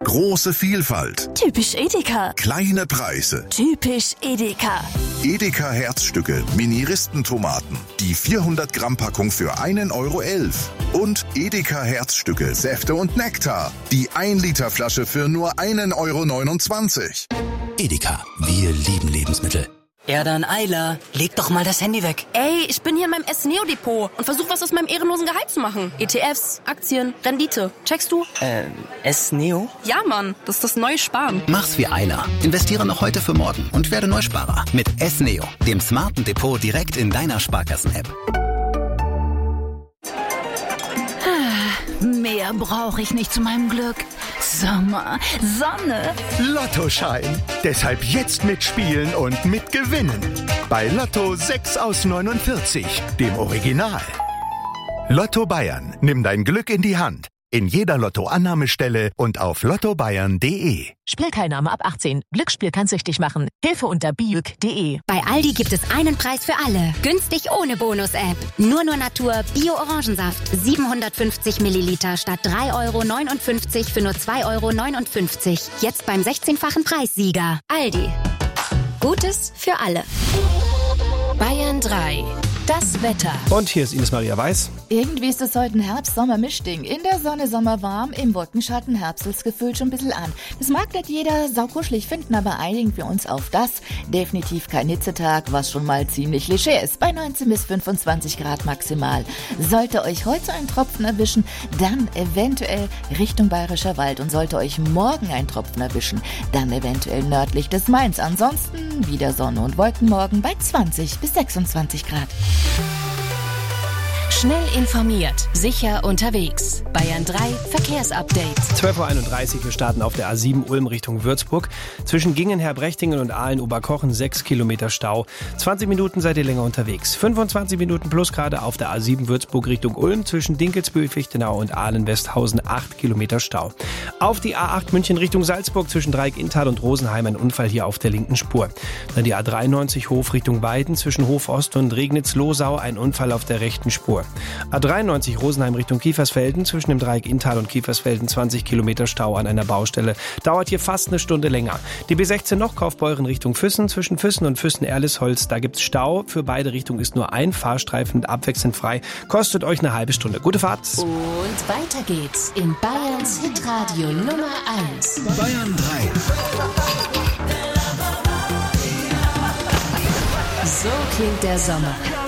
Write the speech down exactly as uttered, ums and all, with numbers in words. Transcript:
Große Vielfalt. Typisch Edeka. Kleine Preise. Typisch Edeka. Edeka Herzstücke Mini-Ristentomaten. Die vierhundert Gramm Packung für einen Euro elf. Und Edeka Herzstücke Säfte und Nektar. Die ein Liter Flasche für nur einen Euro neunundzwanzig. Edeka, wir lieben Lebensmittel. Ja, dann Eila, leg doch mal das Handy weg. Ey, ich bin hier in meinem S-Neo-Depot und versuche was aus meinem ehrenlosen Gehalt zu machen. E T Fs, Aktien, Rendite. Checkst du? Äh, S-Neo? Ja, Mann, das ist das neue Sparen. Mach's wie Eila. Investiere noch heute für morgen und werde Neusparer. Mit S-Neo, dem smarten Depot direkt in deiner Sparkassen-App. Mehr brauche ich nicht zu meinem Glück. Sommer, Sonne. Lottoschein. Deshalb jetzt mitspielen und mitgewinnen. Bei Lotto sechs aus neunundvierzig, dem Original. Lotto Bayern. Nimm dein Glück in die Hand. In jeder Lotto-Annahmestelle und auf lotto bayern punkt de. Spielteilnahme ab achtzehn. Glücksspiel kann süchtig machen. Hilfe unter biuk punkt de. Bei Aldi gibt es einen Preis für alle. Günstig ohne Bonus-App. Nur nur Natur Bio-Orangensaft. siebenhundertfünfzig Milliliter statt drei Euro neunundfünfzig für nur zwei Euro neunundfünfzig. Jetzt beim sechzehnfachen Preissieger. Aldi. Gutes für alle. Bayern drei. Das Wetter. Und hier ist Ines Maria Weiß. Irgendwie ist es heute ein Herbst-Sommer-Mischding. In der Sonne sommerwarm, im Wolkenschatten herbstelsgefühlt schon ein bisschen an. Das mag nicht jeder saukuschelig finden, aber einigen wir uns auf das. Definitiv kein Hitzetag, was schon mal ziemlich leger ist. Bei neunzehn bis fünfundzwanzig Grad maximal. Sollte euch heute ein Tropfen erwischen, dann eventuell Richtung Bayerischer Wald. Und sollte euch morgen ein Tropfen erwischen, dann eventuell nördlich des Mains. Ansonsten wieder Sonne und Wolken morgen bei zwanzig bis sechsundzwanzig Grad. Schnell informiert, sicher unterwegs. Bayern drei Verkehrsupdate. zwölf Uhr einunddreißig, wir starten auf der A sieben Ulm Richtung Würzburg. Zwischen Gingen-Herbrechtingen und Aalen-Oberkochen sechs Kilometer Stau. zwanzig Minuten seid ihr länger unterwegs. fünfundzwanzig Minuten plus gerade auf der A sieben Würzburg Richtung Ulm. Zwischen Dinkelsbühl, Fichtenau und Aalen-Westhausen acht Kilometer Stau. Auf die A acht München Richtung Salzburg zwischen Dreieck-Inntal und Rosenheim ein Unfall hier auf der linken Spur. Dann die A dreiundneunzig Hof Richtung Weiden zwischen Hof Ost und Regnitz-Losau ein Unfall auf der rechten Spur. A dreiundneunzig Rosenheim Richtung Kiefersfelden zwischen dem Dreieck Inntal und Kiefersfelden zwanzig Kilometer Stau an einer Baustelle. Dauert hier fast eine Stunde länger. Die B sechzehn noch Kaufbeuren Richtung Füssen zwischen Füssen und Füssen-Erlisholz. Da gibt's Stau. Für beide Richtungen ist nur ein Fahrstreifen abwechselnd frei. Kostet euch eine halbe Stunde. Gute Fahrt. Und weiter geht's in Bayerns Hitradio Nummer eins. Bayern drei. So klingt der Sommer.